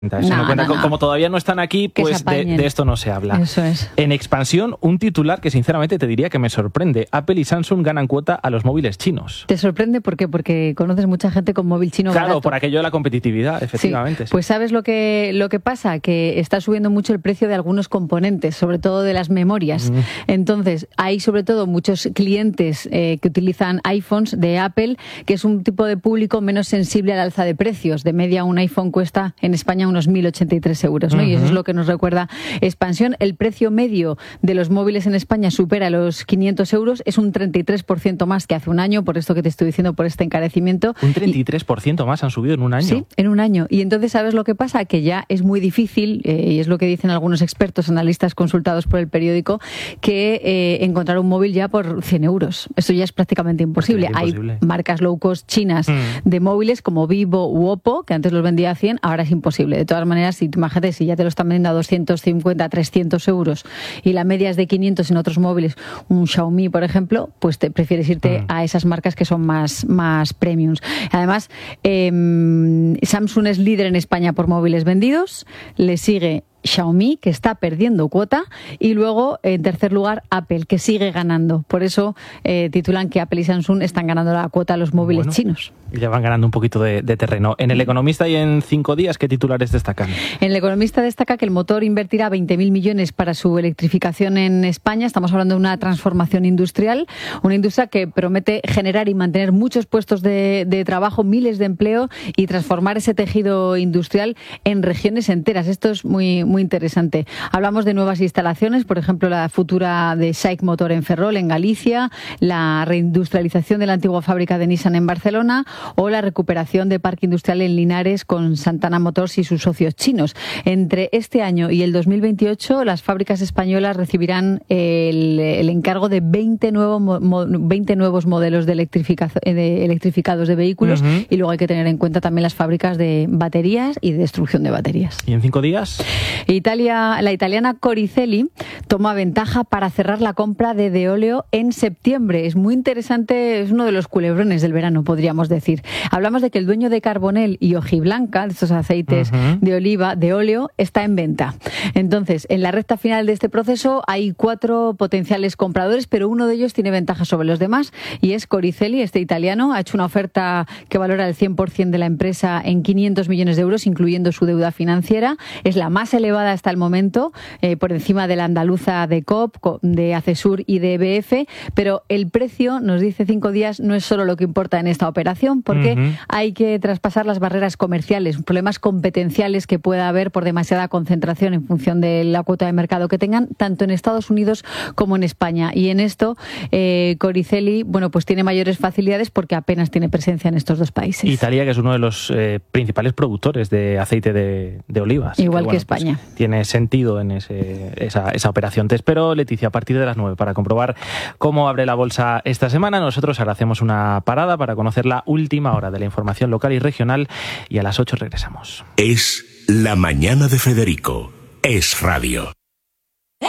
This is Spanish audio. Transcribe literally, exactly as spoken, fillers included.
Eso no no, cuenta. no, no. Como todavía no están aquí, pues de, de esto no se habla. Eso es. En expansión, un titular que sinceramente te diría que me sorprende. Apple y Samsung ganan cuota a los móviles chinos. ¿Te sorprende por qué? Porque conoces mucha gente con móvil chino Claro, barato. por aquello de la competitividad, efectivamente. Sí. Pues ¿sabes lo que, lo que pasa? Que está subiendo mucho el precio de algunos componentes, sobre todo de las memorias. Mm. Entonces, hay sobre todo muchos clientes eh, que utilizan iPhones de Apple, que es un tipo de público menos sensible al alza de precios. De media, un iPhone cuesta en España unos mil ochenta y tres euros, ¿no? Uh-huh. Y eso es lo que nos recuerda expansión. El precio medio de los móviles en España supera los quinientos euros, es un treinta y tres por ciento más que hace un año, por esto que te estoy diciendo, por este encarecimiento. ¿Un treinta y tres por ciento y, más han subido en un año? Sí, en un año. Y entonces, ¿sabes lo que pasa? Que ya es muy difícil, eh, y es lo que dicen algunos expertos, analistas consultados por el periódico, que eh, encontrar un móvil ya por cien euros. Eso ya es prácticamente imposible. Es imposible. Hay marcas low cost chinas mm. de móviles como Vivo u Oppo, que antes los vendía a cien, ahora es imposible. De todas maneras, si imagínate, si ya te lo están vendiendo a doscientos cincuenta, trescientos euros y la media es de quinientos en otros móviles, un Xiaomi, por ejemplo, pues te prefieres irte mm. a esas marcas que son más, más premiums. Además, eh, Samsung es líder en España por móviles vendidos, le sigue Xiaomi, que está perdiendo cuota, y luego, en tercer lugar, Apple, que sigue ganando. Por eso eh, titulan que Apple y Samsung están ganando la cuota a los móviles bueno, chinos. Ya van ganando un poquito de, de terreno. En El Economista y en Cinco Días, ¿qué titulares destacan? En El Economista destaca que el motor invertirá veinte mil millones para su electrificación en España. Estamos hablando de una transformación industrial, una industria que promete generar y mantener muchos puestos de, de trabajo, miles de empleo y transformar ese tejido industrial en regiones enteras. Esto es muy muy interesante. Hablamos de nuevas instalaciones, por ejemplo, la futura de SAIC Motor en Ferrol, en Galicia, la reindustrialización de la antigua fábrica de Nissan en Barcelona o la recuperación de parque industrial en Linares con Santana Motors y sus socios chinos. Entre este año y el dos mil veintiocho, las fábricas españolas recibirán el, el encargo de veinte, nuevo, mo, veinte nuevos modelos de, de electrificados de vehículos uh-huh. y luego hay que tener en cuenta también las fábricas de baterías y de destrucción de baterías. ¿Y en Cinco Días? Italia, la italiana Coricelli toma ventaja para cerrar la compra de Deoleo en septiembre. Es muy interesante, es uno de los culebrones del verano, podríamos decir. Hablamos de que el dueño de Carbonell y Hojiblanca, de estos aceites uh-huh. de oliva, de óleo, está en venta. Entonces, en la recta final de este proceso hay cuatro potenciales compradores, pero uno de ellos tiene ventaja sobre los demás y es Coricelli, este italiano, ha hecho una oferta que valora el cien por ciento de la empresa en quinientos millones de euros, incluyendo su deuda financiera. Es la más elevada hasta el momento, eh, por encima de la andaluza de C O P, de Acesur y de E B F, pero el precio, nos dice Cinco Días, no es solo lo que importa en esta operación, porque uh-huh. hay que traspasar las barreras comerciales, problemas competenciales que pueda haber por demasiada concentración en función de la cuota de mercado que tengan, tanto en Estados Unidos como en España. Y en esto, eh, Coricelli, bueno, pues tiene mayores facilidades porque apenas tiene presencia en estos dos países. Italia, que es uno de los eh, principales productores de aceite de, de olivas. Igual que, bueno, España. Pues, tiene sentido en ese, esa, esa operación. Te espero, Leticia, a partir de las nueve para comprobar cómo abre la bolsa esta semana. Nosotros ahora hacemos una parada para conocer la última hora de la información local y regional y a las ocho regresamos. Es La Mañana de Federico. Es Radio.